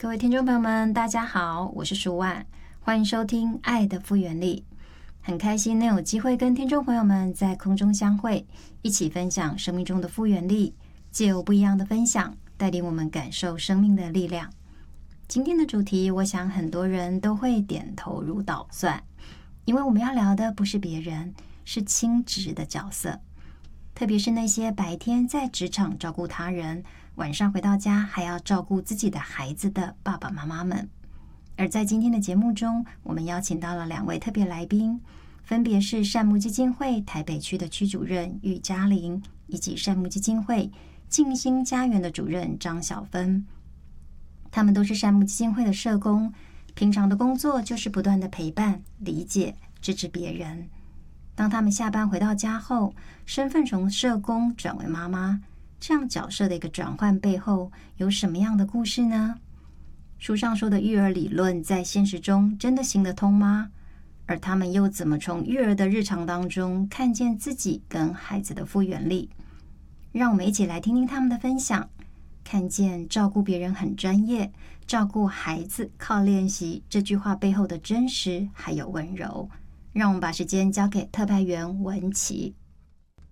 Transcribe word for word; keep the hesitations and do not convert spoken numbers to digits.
各位听众朋友们，大家好，我是舒万，欢迎收听《爱的复原力》。很开心能有机会跟听众朋友们在空中相会，一起分享生命中的复原力，藉由不一样的分享，带领我们感受生命的力量。今天的主题，我想很多人都会点头如捣蒜，因为我们要聊的不是别人，是亲职的角色，特别是那些白天在职场照顾他人，晚上回到家还要照顾自己的孩子的爸爸妈妈们。而在今天的节目中，我们邀请到了两位特别来宾，分别是善牧基金会台北区的区主任玉嘉玲，以及善牧基金会静心家园的主任张小芬。他们都是善牧基金会的社工，平常的工作就是不断的陪伴、理解、支持别人。当他们下班回到家后，身份从社工转为妈妈，这样角色的一个转换背后有什么样的故事呢？书上说的育儿理论在现实中真的行得通吗？而他们又怎么从育儿的日常当中看见自己跟孩子的复原力？让我们一起来听听他们的分享，看见照顾别人很专业，照顾孩子靠练习这句话背后的真实还有温柔。让我们把时间交给特派员文琪。